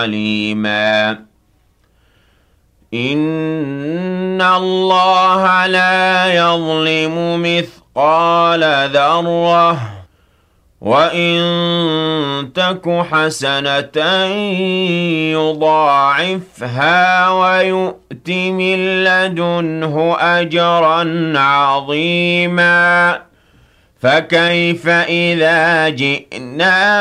عليما إن الله لا يظلم مثقال ذرة وإن تك حسنة يضاعفها ويؤت من لدنه أجرا عظيما فكيف إذا جئنا